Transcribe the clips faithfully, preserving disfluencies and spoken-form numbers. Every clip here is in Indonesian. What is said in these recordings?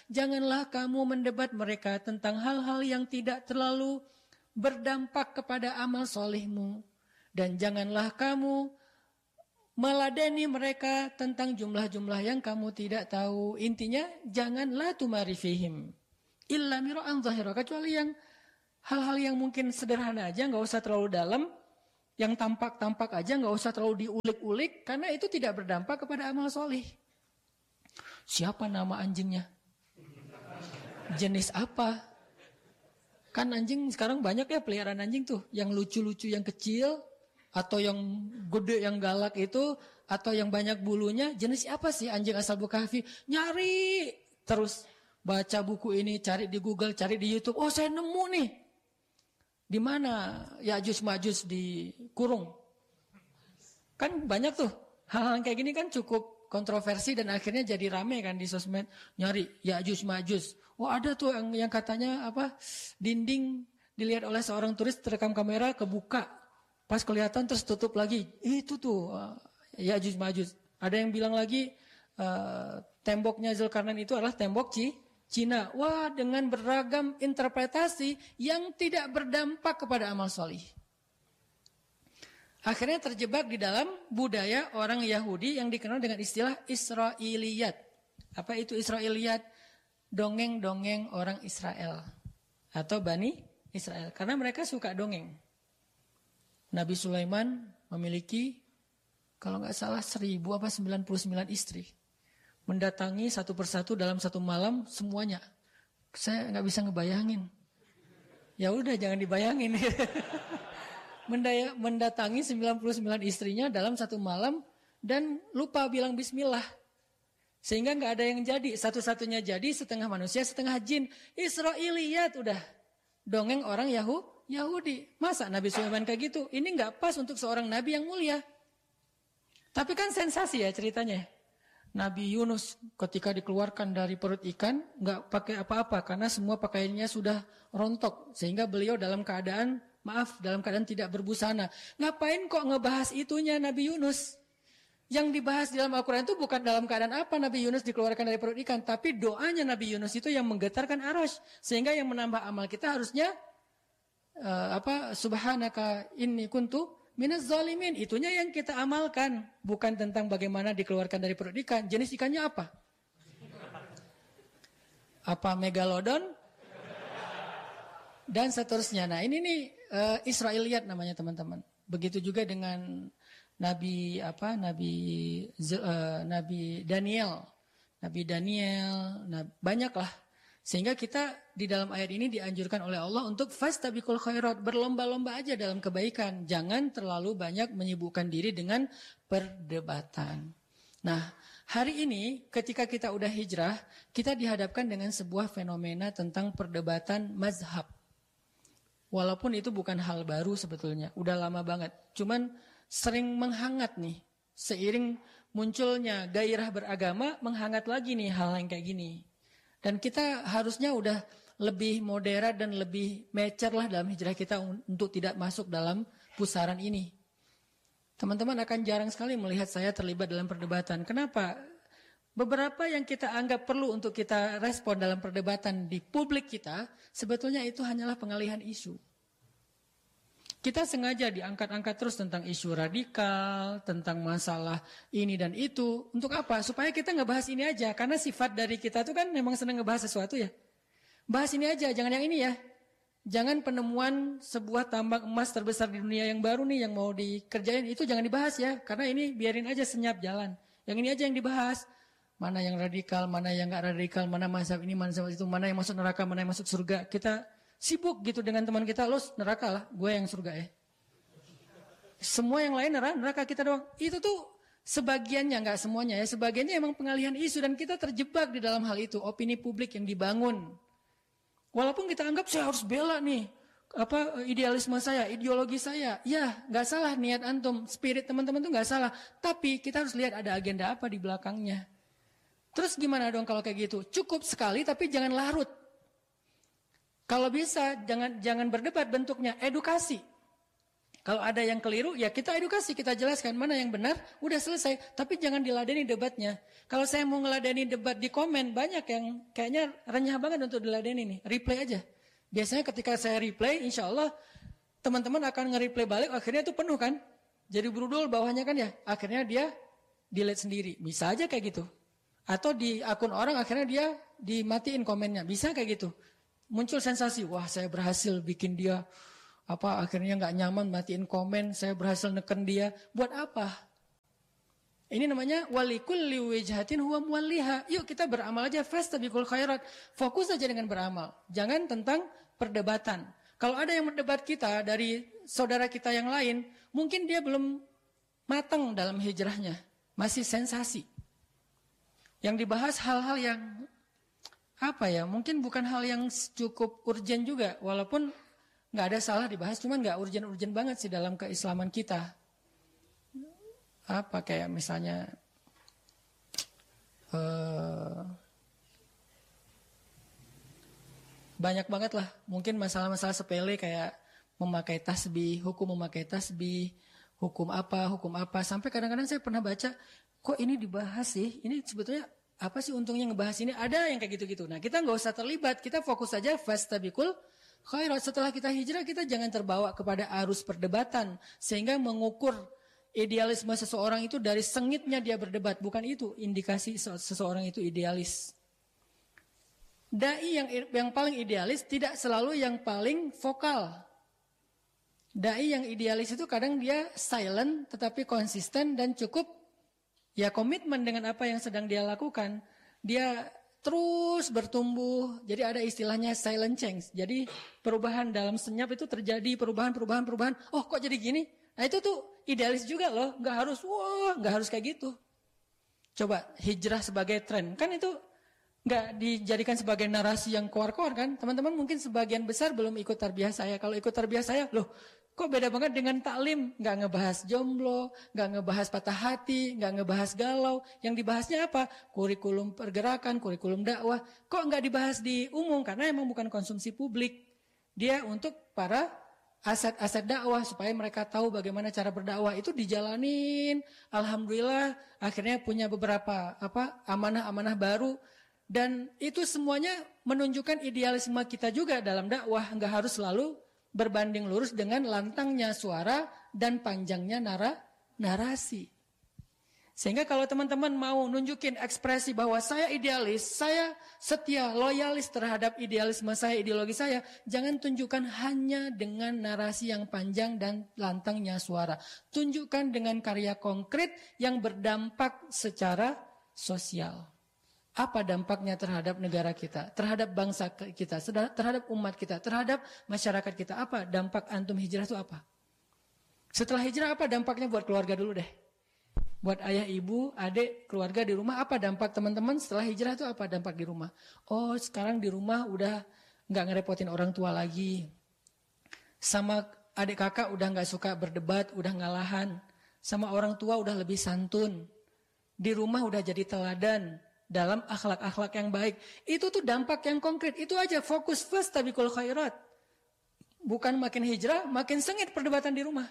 Janganlah kamu mendebat mereka tentang hal-hal yang tidak terlalu berdampak kepada amal solihmu. Dan janganlah kamu meladeni mereka tentang jumlah-jumlah yang kamu tidak tahu. Intinya, janganlah tumari fihim illa mira'an zahira, kecuali yang hal-hal yang mungkin sederhana aja, nggak usah terlalu dalam. Yang tampak-tampak aja, nggak usah terlalu diulik-ulik, karena itu tidak berdampak kepada amal solih. Siapa nama anjingnya? Jenis apa? Kan anjing sekarang banyak ya peliharaan anjing tuh, yang lucu-lucu, yang kecil, atau yang gede, yang galak itu, atau yang banyak bulunya. Jenis apa sih anjing Ashabul Kahfi? Nyari terus, baca buku ini, cari di Google, cari di YouTube. Oh, saya nemu nih. Di mana Ya'juj Ma'juj dikurung? Kan banyak tuh hal-hal kayak gini, kan cukup kontroversi dan akhirnya jadi rame kan di sosmed, nyari Ya'juj Ma'juj. Oh, ada tuh yang, yang katanya apa, dinding dilihat oleh seorang turis, terekam kamera, kebuka, pas kelihatan terus tutup lagi. Itu tuh uh, Ya'juj Ma'juj. Ada yang bilang lagi uh, temboknya Zulkarnain itu adalah tembok Ci Cina. Wah, dengan beragam interpretasi yang tidak berdampak kepada amal solih. Akhirnya terjebak di dalam budaya orang Yahudi yang dikenal dengan istilah Israiliyat. Apa itu Israiliyat? Dongeng-dongeng orang Israel atau Bani Israel. Karena mereka suka dongeng. Nabi Sulaiman memiliki, kalau nggak salah, seribu apa sembilan puluh sembilan istri. Mendatangi satu persatu dalam satu malam semuanya. Saya nggak bisa ngebayangin. Ya udah, jangan dibayangin. Mendaya, mendatangi sembilan puluh sembilan istrinya dalam satu malam dan lupa bilang bismillah. Sehingga nggak ada yang jadi. Satu-satunya jadi setengah manusia, setengah jin. Israiliyat udah. Dongeng orang Yahu, Yahudi. Masa Nabi Sulaiman kayak gitu? Ini nggak pas untuk seorang nabi yang mulia. Tapi kan sensasi ya ceritanya. Nabi Yunus ketika dikeluarkan dari perut ikan nggak pakai apa-apa karena semua pakaiannya sudah rontok, sehingga beliau dalam keadaan maaf dalam keadaan tidak berbusana. Ngapain kok ngebahas itunya Nabi Yunus? Yang dibahas di dalam Al-Quran itu bukan dalam keadaan apa Nabi Yunus dikeluarkan dari perut ikan, tapi doanya Nabi Yunus itu yang menggetarkan arasy, sehingga yang menambah amal kita harusnya uh, apa subhanaka inni kuntu minaz zalimin. Itunya yang kita amalkan, bukan tentang bagaimana dikeluarkan dari perut ikan. Jenis ikannya apa? Apa megalodon? Dan seterusnya. Nah, ini nih uh, Israiliyat namanya teman-teman. Begitu juga dengan Nabi apa? Nabi uh, Nabi Daniel. Nabi Daniel, nah, banyaklah. Sehingga kita di dalam ayat ini dianjurkan oleh Allah untuk fastabiqul khairat, berlomba-lomba aja dalam kebaikan. Jangan terlalu banyak menyibukkan diri dengan perdebatan. Nah, hari ini ketika kita udah hijrah, kita dihadapkan dengan sebuah fenomena tentang perdebatan mazhab. Walaupun itu bukan hal baru sebetulnya, udah lama banget. Cuman sering menghangat nih. Seiring munculnya gairah beragama, menghangat lagi nih hal yang kayak gini. Dan kita harusnya udah lebih moderat dan lebih mature lah dalam hijrah kita untuk tidak masuk dalam pusaran ini. Teman-teman akan jarang sekali melihat saya terlibat dalam perdebatan. Kenapa? Beberapa yang kita anggap perlu untuk kita respon dalam perdebatan di publik kita, sebetulnya itu hanyalah pengalihan isu. Kita sengaja diangkat-angkat terus tentang isu radikal, tentang masalah ini dan itu. Untuk apa? Supaya kita ngebahas ini aja. Karena sifat dari kita itu kan memang senang ngebahas sesuatu ya. Bahas ini aja, jangan yang ini ya. Jangan penemuan sebuah tambang emas terbesar di dunia yang baru nih, yang mau dikerjain, itu jangan dibahas ya. Karena ini biarin aja senyap jalan. Yang ini aja yang dibahas. Mana yang radikal, mana yang gak radikal, mana mazhab ini, mana mazhab itu, mana yang masuk neraka, mana yang masuk surga. Kita sibuk gitu dengan teman kita, lo neraka lah, gue yang surga ya. Semua yang lain neraka, neraka kita doang. Itu tuh sebagiannya, nggak semuanya ya. Sebagiannya emang pengalihan isu dan kita terjebak di dalam hal itu. Opini publik yang dibangun. Walaupun kita anggap saya harus bela nih apa idealisme saya, ideologi saya. Ya, nggak salah niat antum, spirit teman-teman tuh nggak salah. Tapi kita harus lihat ada agenda apa di belakangnya. Terus gimana dong kalau kayak gitu? Cukup sekali tapi jangan larut. Kalau bisa jangan jangan berdebat, bentuknya edukasi. Kalau ada yang keliru, ya kita edukasi, kita jelaskan mana yang benar, udah selesai. Tapi jangan diladeni debatnya. Kalau saya mau ngeladeni debat di komen, banyak yang kayaknya renyah banget untuk diladeni nih. Replay aja. Biasanya ketika saya replay, insya Allah teman-teman akan nge-replay balik, akhirnya itu penuh kan. Jadi berudul bawahnya kan ya, akhirnya dia delete sendiri. Bisa aja kayak gitu. Atau di akun orang akhirnya dia dimatiin komennya. Bisa kayak gitu. Muncul sensasi, wah saya berhasil bikin dia apa akhirnya nggak nyaman matiin komen, saya berhasil neken dia. Buat apa? Ini namanya walikulli wijhatin huwa muwalliha. Yuk kita beramal aja, fastabiqul khairat. Fokus aja dengan beramal. Jangan tentang perdebatan. Kalau ada yang berdebat kita dari saudara kita yang lain, mungkin dia belum matang dalam hijrahnya, masih sensasi. Yang dibahas hal-hal yang apa ya? Mungkin bukan hal yang cukup urgen juga, walaupun nggak ada salah dibahas, cuman nggak urgen-urgen banget sih dalam keislaman kita. Apa kayak misalnya uh, banyak banget lah. Mungkin masalah-masalah sepele kayak memakai tasbih, hukum memakai tasbih, hukum apa, hukum apa. Sampai kadang-kadang saya pernah baca, kok ini dibahas sih? Ini sebetulnya apa sih untungnya ngebahas ini? Ada yang kayak gitu-gitu. Nah kita nggak usah terlibat, kita fokus saja fastabiqul khairat. Setelah kita hijrah, kita jangan terbawa kepada arus perdebatan. Sehingga mengukur idealisme seseorang itu dari sengitnya dia berdebat. Bukan itu indikasi seseorang itu idealis. Dai yang yang paling idealis tidak selalu yang paling vokal. Dai yang idealis itu kadang dia silent tetapi konsisten dan cukup ya komitmen dengan apa yang sedang dia lakukan. Dia terus bertumbuh. Jadi ada istilahnya silent change. Jadi perubahan dalam senyap itu terjadi, perubahan, perubahan, perubahan. Oh kok jadi gini? Nah itu tuh idealis juga loh. Gak harus, wah gak harus kayak gitu. Coba hijrah sebagai tren. Kan itu gak dijadikan sebagai narasi yang keluar-keluar kan. Teman-teman mungkin sebagian besar belum ikut tarbiyah saya. Kalau ikut tarbiyah saya, loh kok beda banget dengan taklim. Gak ngebahas jomblo, gak ngebahas patah hati, gak ngebahas galau. Yang dibahasnya apa? Kurikulum pergerakan, kurikulum dakwah. Kok gak dibahas di umum? Karena emang bukan konsumsi publik. Dia untuk para aset-aset dakwah supaya mereka tahu bagaimana cara berdakwah. Itu dijalanin. Alhamdulillah akhirnya punya beberapa apa amanah-amanah baru. Dan itu semuanya menunjukkan idealisme kita juga dalam dakwah. Gak harus selalu berbanding lurus dengan lantangnya suara dan panjangnya nara, narasi. Sehingga kalau teman-teman mau nunjukin ekspresi bahwa saya idealis, saya setia, loyalis terhadap idealisme saya, ideologi saya, jangan tunjukkan hanya dengan narasi yang panjang dan lantangnya suara. Tunjukkan dengan karya konkret yang berdampak secara sosial. Apa dampaknya terhadap negara kita, terhadap bangsa kita, terhadap umat kita, terhadap masyarakat kita? Apa dampak antum hijrah itu apa? Setelah hijrah apa dampaknya buat keluarga dulu deh. Buat ayah, ibu, adik, keluarga di rumah, apa dampak teman-teman setelah hijrah itu apa dampak di rumah? Oh sekarang di rumah udah gak ngerepotin orang tua lagi. Sama adik kakak udah gak suka berdebat, udah ngalahan. Sama orang tua udah lebih santun. Di rumah udah jadi teladan dalam akhlak-akhlak yang baik. Itu tuh dampak yang konkret. Itu aja, fokus fastabiqul khairat. Bukan makin hijrah, makin sengit perdebatan di rumah.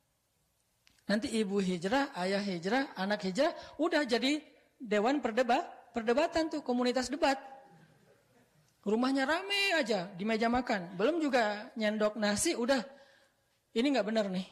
Nanti ibu hijrah, ayah hijrah, anak hijrah, udah jadi dewan perdebat, perdebatan tuh, komunitas debat. Rumahnya rame aja di meja makan. Belum juga nyendok nasi, udah ini gak benar nih.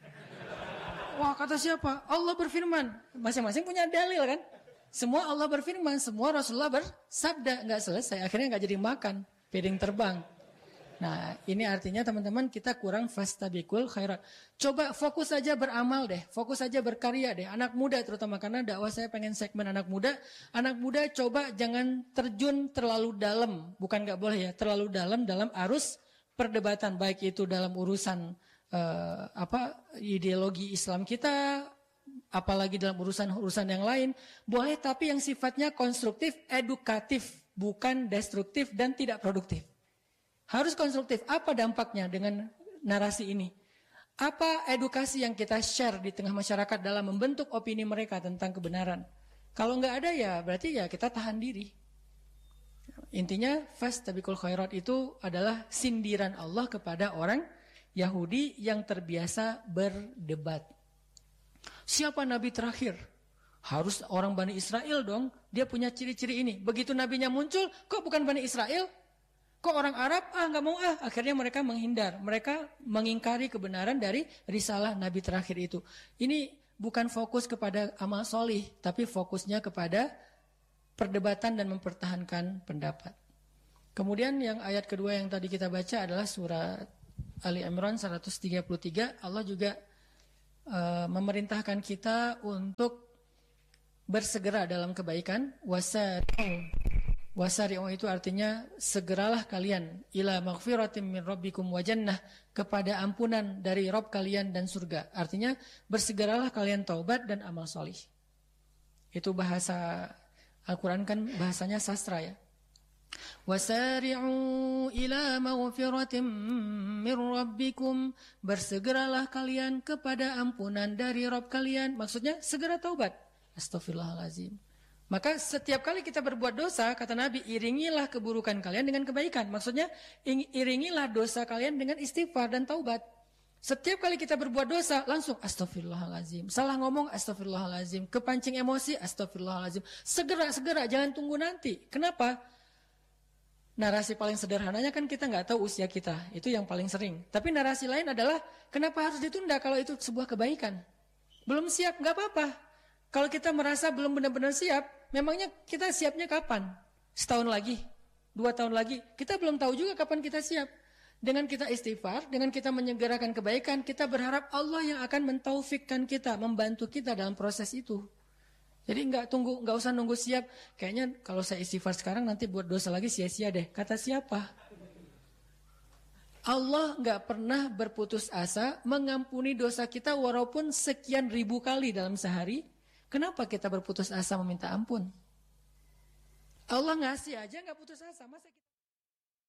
Wah kata siapa? Allah berfirman. Masing-masing punya dalil kan? Semua Allah berfirman, semua Rasulullah bersabda, nggak selesai, akhirnya nggak jadi makan, piring terbang. Nah, ini artinya teman-teman kita kurang fastabiqul khairat. Coba fokus saja beramal deh, fokus saja berkarya deh. Anak muda terutama karena dakwah saya pengen segmen anak muda. Anak muda coba jangan terjun terlalu dalam, bukan nggak boleh ya, terlalu dalam dalam arus perdebatan, baik itu dalam urusan uh, apa ideologi Islam kita. Apalagi dalam urusan-urusan yang lain, boleh tapi yang sifatnya konstruktif, edukatif, bukan destruktif dan tidak produktif. Harus konstruktif. Apa dampaknya dengan narasi ini? Apa edukasi yang kita share di tengah masyarakat dalam membentuk opini mereka tentang kebenaran? Kalau nggak ada ya berarti ya kita tahan diri. Intinya fastabiqul khairat itu adalah sindiran Allah kepada orang Yahudi yang terbiasa berdebat. Siapa nabi terakhir? Harus orang Bani Israel dong. Dia punya ciri-ciri ini. Begitu nabinya muncul, kok bukan Bani Israel? Kok orang Arab? Ah, nggak mau ah. Akhirnya mereka menghindar. Mereka mengingkari kebenaran dari risalah nabi terakhir itu. Ini bukan fokus kepada amal solih, tapi fokusnya kepada perdebatan dan mempertahankan pendapat. Kemudian yang ayat kedua yang tadi kita baca adalah surat Ali Imran seratus tiga puluh tiga. Allah juga uh, memerintahkan kita untuk bersegera dalam kebaikan. Wasari'u. Wasari'u itu artinya segeralah kalian ila maghfiratin min rabbikum wa jannah, kepada ampunan dari Rabb kalian dan surga. Artinya bersegeralah kalian taubat dan amal solih. Itu bahasa Al-Quran kan bahasanya sastra ya. Wasari'u ila maghfiratin min rabbikum, bersegeralah kalian kepada ampunan dari Rabb kalian. Maksudnya segera taubat. Astaghfirullahaladzim. Maka setiap kali kita berbuat dosa, kata Nabi, iringilah keburukan kalian dengan kebaikan. Maksudnya iringilah dosa kalian dengan istighfar dan taubat. Setiap kali kita berbuat dosa, langsung astaghfirullahaladzim. Salah ngomong astaghfirullahaladzim. Kepancing emosi astaghfirullahaladzim. Segera-segera, jangan tunggu nanti. Kenapa? Narasi paling sederhananya kan kita nggak tahu usia kita. Itu yang paling sering. Tapi narasi lain adalah, kenapa harus ditunda kalau itu sebuah kebaikan? Belum siap, nggak apa-apa. Kalau kita merasa belum benar-benar siap, memangnya kita siapnya kapan? Setahun lagi? Dua tahun lagi? Kita belum tahu juga kapan kita siap. Dengan kita istighfar, dengan kita menyegerakan kebaikan, kita berharap Allah yang akan mentaufikkan kita, membantu kita dalam proses itu. Jadi nggak tunggu, nggak usah nunggu siap. Kayaknya kalau saya istighfar sekarang nanti buat dosa lagi sia-sia deh. Kata siapa? Allah nggak pernah berputus asa mengampuni dosa kita walaupun sekian ribu kali dalam sehari. Kenapa kita berputus asa meminta ampun? Allah ngasih aja nggak putus asa, masa kita